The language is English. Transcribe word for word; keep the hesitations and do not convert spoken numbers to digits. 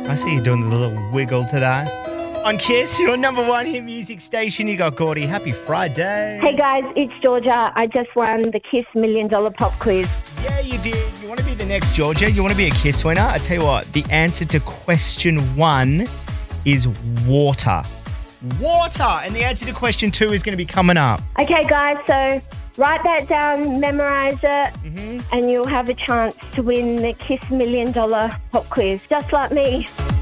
I see you doing the little wiggle today. On Kiss, your number one hit music station, you got Gordy. Happy Friday. Hey guys, it's Georgia. I just won the Kiss Million Dollar Pop Quiz. Yeah, you did. You want to be the next Georgia? You want to be a Kiss winner? I tell you what, the answer to question one is water. Water. And the answer to question two is going to be coming up. Okay guys, so write that down, memorise it, mm-hmm. and you'll have a chance to win the Kiss Million Dollar Pop Quiz, just like me.